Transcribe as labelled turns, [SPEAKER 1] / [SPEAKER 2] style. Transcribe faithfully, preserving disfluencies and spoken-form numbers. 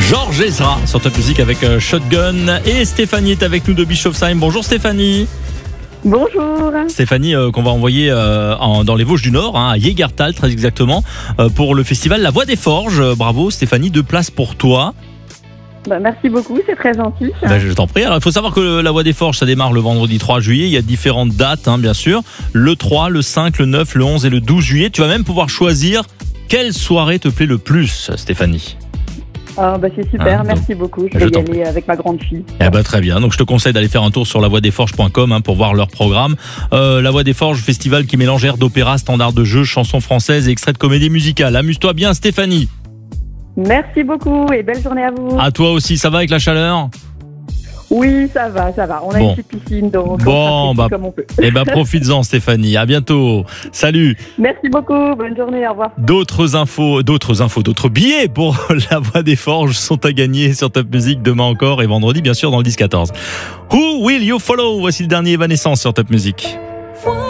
[SPEAKER 1] Georges Ezra sur Top Music avec euh, Shotgun. Et Stéphanie est avec nous de Bischofsheim. Bonjour Stéphanie.
[SPEAKER 2] Bonjour.
[SPEAKER 1] Stéphanie, euh, qu'on va envoyer euh, en, dans les Vosges du Nord, hein, à Jägertal très exactement, euh, pour le festival La Voix des Forges. Euh, bravo Stéphanie, deux places pour toi.
[SPEAKER 2] Bah, merci beaucoup, c'est très gentil.
[SPEAKER 1] Ben, je t'en prie. Alors, il faut savoir que La Voix des Forges, ça démarre le vendredi trois juillet. Il y a différentes dates, hein, bien sûr. Le trois, le cinq, le neuf, le onze et le douze juillet. Tu vas même pouvoir choisir quelle soirée te plaît le plus, Stéphanie.
[SPEAKER 2] Ah, bah, c'est super,
[SPEAKER 1] Hein,
[SPEAKER 2] merci beaucoup. Je
[SPEAKER 1] je
[SPEAKER 2] vais y
[SPEAKER 1] t'en
[SPEAKER 2] aller avec ma grande fille.
[SPEAKER 1] Eh ben, très bien. Donc, je te conseille d'aller faire un tour sur la voix des forges point com hein, pour voir leur programme. Euh, La Voix des Forges, festival qui mélange air d'opéra, standard de jeu, chansons françaises et extraits de comédie musicale. Amuse-toi bien, Stéphanie.
[SPEAKER 2] Merci beaucoup et belle journée à vous.
[SPEAKER 1] À toi aussi, ça va avec la chaleur ?
[SPEAKER 2] Oui, ça va, ça va. On a
[SPEAKER 1] Bon.
[SPEAKER 2] une petite piscine, donc
[SPEAKER 1] Bon,
[SPEAKER 2] on
[SPEAKER 1] bah,
[SPEAKER 2] s'apprécie comme on peut.
[SPEAKER 1] Eh ben, profites-en, Stéphanie. À bientôt. Salut.
[SPEAKER 2] Merci beaucoup, bonne journée, au revoir.
[SPEAKER 1] D'autres infos, d'autres infos, d'autres billets pour La Voix des Forges sont à gagner sur Top Music demain encore et vendredi, bien sûr, dans le dix quatorze. Who Will You Follow ? Voici le dernier Evanescence sur Top Music.